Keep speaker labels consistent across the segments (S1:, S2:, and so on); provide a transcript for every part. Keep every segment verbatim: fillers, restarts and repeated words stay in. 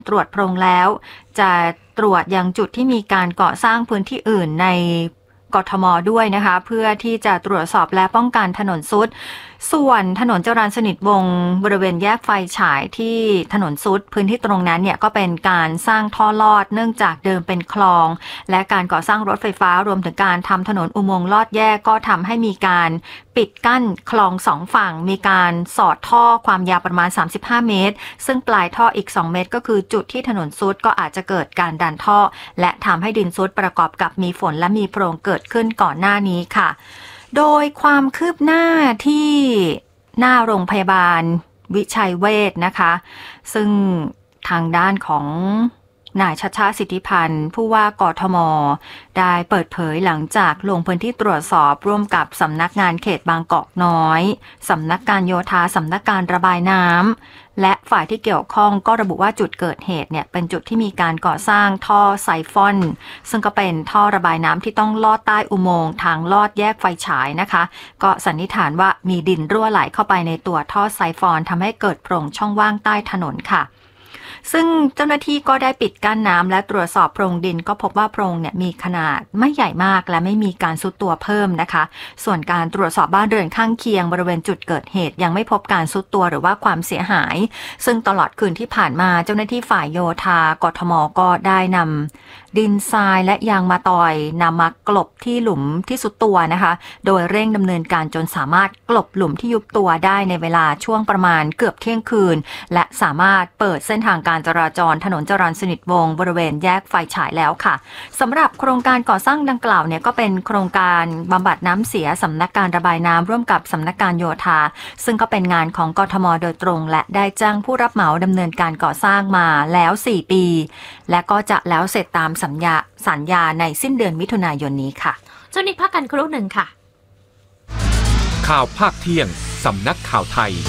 S1: ตรวจโพรงแล้วจะตรวจยังจุดที่มีการก่อสร้างพื้นที่อื่นในกทม.ด้วยนะคะเพื่อที่จะตรวจสอบและป้องกันถนนทรุดส่วนถนนจรัญสนิทวงศ์บริเวณแยกไฟฉายที่ถนนทรุดพื้นที่ตรงนั้นเนี่ยก็เป็นการสร้างท่อลอดเนื่องจากเดิมเป็นคลองและการก่อสร้างรถไฟฟ้ารวมถึงการทำถนนอุโมงค์ลอดแยกก็ทำให้มีการปิดกั้นคลองสองฝั่งมีการสอดท่อความยาวประมาณสามสิบห้าเมตรซึ่งปลายท่ออีกสองเมตรก็คือจุดที่ถนนทรุดก็อาจจะเกิดการดันท่อและทำให้ดินทรุดประกอบกับมีฝนและมีโพรงเกิดขึ้นก่อนหน้านี้ค่ะโดยความคืบหน้าที่หน้าโรงพยาบาลวิชัยเวชนะคะซึ่งทางด้านของนายชัชชาติสิทธิพันธ์ผู้ว่ากทม.ได้เปิดเผยหลังจากลงพื้นที่ตรวจสอบร่วมกับสำนักงานเขตบางกอกน้อยสำนักการโยธาสำนักการระบายน้ำและฝ่ายที่เกี่ยวข้องก็ระบุว่าจุดเกิดเหตุเนี่ยเป็นจุดที่มีการก่อสร้างท่อไซฟอนซึ่งก็เป็นท่อระบายน้ำที่ต้องลอดใต้อุโมงค์ทางลอดแยกไฟฉายนะคะก็สันนิษฐานว่ามีดินรั่วไหลเข้าไปในตัวท่อไซฟอนทำให้เกิดโพรงช่องว่างใต้ถนนค่ะซึ่งเจ้าหน้าที่ก็ได้ปิดกั้นน้ำและตรวจสอบโพรงดินก็พบว่าโพรงเนี่ยมีขนาดไม่ใหญ่มากและไม่มีการซุดตัวเพิ่มนะคะส่วนการตรวจสอบบ้านเรือนข้างเคียงบริเวณจุดเกิดเหตุยังไม่พบการซุดตัวหรือว่าความเสียหายซึ่งตลอดคืนที่ผ่านมาเจ้าหน้าที่ฝ่ายโยธากทม.ก็ได้นำดินทรายและยางมะตอยนำมากลบที่หลุมที่ซุดตัวนะคะโดยเร่งดำเนินการจนสามารถกลบหลุมที่ยุบตัวได้ในเวลาช่วงประมาณเกือบเที่ยงคืนและสามารถเปิดเส้นทางการจราจรถนนจรัญสนิทวงศ์บริเวณแยกไฟฉายแล้วค่ะสำหรับโครงการก่อสร้างดังกล่าวเนี่ยก็เป็นโครงการบำบัดน้ำเสียสำนักการระบายน้ำร่วมกับสำนักการโยธาซึ่งก็เป็นงานของกทม.โดยตรงและได้จ้างผู้รับเหมาดำเนินการก่อสร้างมาแล้วสี่ปีและก็จะแล้วเสร็จตามสัญญาสัญญาในสิ้นเดือนมิถุนายนนี้ค่ะ
S2: ช่วงนี้พักกันครู่หนึ่งค่ะ
S3: ข่าวภาคเที่ยงสำนักข่าวไทย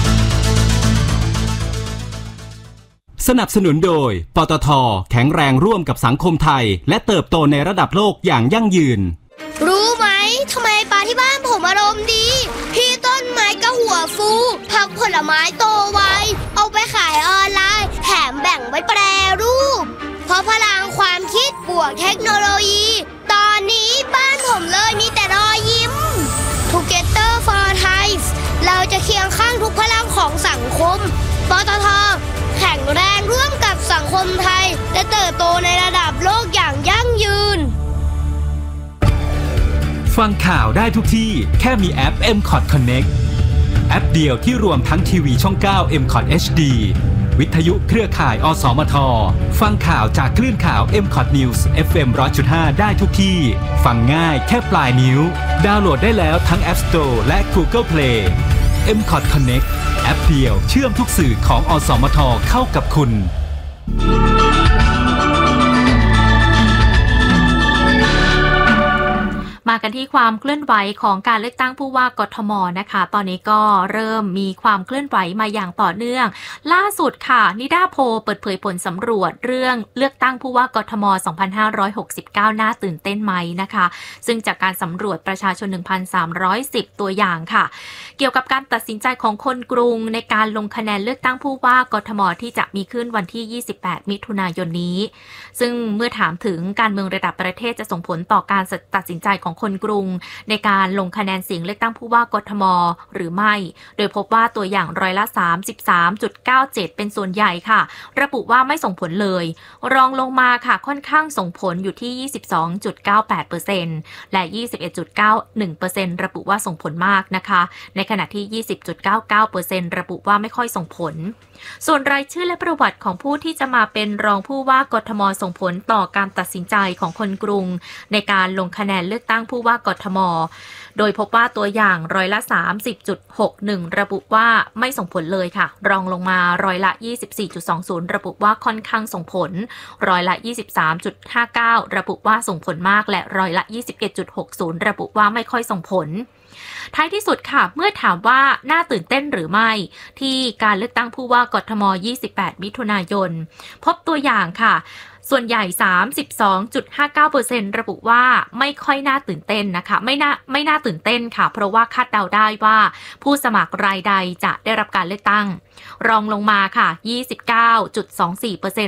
S4: สนับสนุนโดยปตท.แข็งแรงร่วมกับสังคมไทยและเติบโตในระดับโลกอย่างยั่งยืน
S5: รู้ไหมทำไมปลาที่บ้านผมอารมณ์ดีพี่ต้นไม้ก็หัวฟูผักผลไม้โตไวเอาไปขายออนไลน์แถมแบ่งไว้แปรรูปเพราะพลังความคิดบวกเทคโนโลยีตอนนี้บ้านผมเลยมีแต่รอยยิ้ม Together for Thai เราจะเคียงข้างทุกพลังของสังคมปตท.แข็งแรงร่วมกับสังคมไทยและเติบโตในระดับโลกอย่างยั่งยืน
S4: ฟังข่าวได้ทุกที่แค่มีแอป เอ็ม คอท Connect แอปเดียวที่รวมทั้งทีวีช่องเก้า เอ็ม คอท เอช ดี วิทยุเครือข่ายอสมทฟังข่าวจากคลื่นข่าว เอ็ม คอท News เอฟ เอ็ม หนึ่งร้อยจุดห้า ได้ทุกที่ฟังง่ายแค่ปลายนิ้วดาวน์โหลดได้แล้วทั้ง App Store และ Google Play เอ็ม คอท Connect แอปเดียวเชื่อมทุกสื่อของอสมทเข้ากับคุณ
S2: มากันที่ความเคลื่อนไหวของการเลือกตั้งผู้ว่ากทม.นะคะตอนนี้ก็เริ่มมีความเคลื่อนไหวมาอย่างต่อเนื่องล่าสุดค่ะนิดาโพลเปิดเผยผลสำรวจเรื่องเลือกตั้งผู้ว่ากทม.สองพันห้าร้อยหกสิบเก้าน่าตื่นเต้นไหมนะคะซึ่งจากการสำรวจประชาชน หนึ่งพันสามร้อยสิบ ตัวอย่างค่ะเกี่ยวกับการตัดสินใจของคนกรุงในการลงคะแนนเลือกตั้งผู้ว่ากทม.ที่จะมีขึ้นวันที่ยี่สิบแปดมิถุนายนนี้ซึ่งเมื่อถามถึงการเมืองระดับประเทศจะส่งผลต่อการตัดสินใจของคนกรุงในการลงคะแนนเสียงเลือกตั้งผู้ว่ากทม.หรือไม่โดยพบว่าตัวอย่างร้อยละ สามสิบสามจุดเก้าเจ็ด เป็นส่วนใหญ่ค่ะระบุว่าไม่ส่งผลเลยรองลงมาค่ะค่อนข้างส่งผลอยู่ที่ ยี่สิบสองจุดเก้าแปดเปอร์เซ็นต์ และ ยี่สิบเอ็ดจุดเก้าหนึ่งเปอร์เซ็นต์ ระบุว่าส่งผลมากนะคะในขณะที่ ยี่สิบจุดเก้าเก้าเปอร์เซ็นต์ ระบุว่าไม่ค่อยส่งผลส่วนรายชื่อและประวัติของผู้ที่จะมาเป็นรองผู้ว่ากทม.ส่งผลต่อการตัดสินใจของคนกรุงในการลงคะแนนเลือกตั้งผู้ว่ากทม.โดยพบว่าตัวอย่างร้อยละ สามสิบจุดหกหนึ่ง ระบุว่าไม่ส่งผลเลยค่ะรองลงมาร้อยละ ยี่สิบสี่จุดสองศูนย์ ระบุว่าค่อนข้างส่งผลร้อยละ ยี่สิบสามจุดห้าเก้า ระบุว่าส่งผลมากและร้อยละ ยี่สิบเอ็ดจุดหกศูนย์ ระบุว่าไม่ค่อยส่งผลท้ายที่สุดค่ะเมื่อถามว่าน่าตื่นเต้นหรือไม่ที่การเลือกตั้งผู้ว่ากทมยี่สิบแปดมิถุนายนพบตัวอย่างค่ะส่วนใหญ่ สามสิบสองจุดห้าเก้าเปอร์เซ็นต์ ระบุว่าไม่ค่อยน่าตื่นเต้นนะคะไม่น่าไม่น่าตื่นเต้นค่ะเพราะว่าคาดเดาได้ว่าผู้สมัครรายใดจะได้รับการเลือกตั้งรองลงมาค่ะ ยี่สิบเก้าจุดสองสี่เปอร์เซ็นต์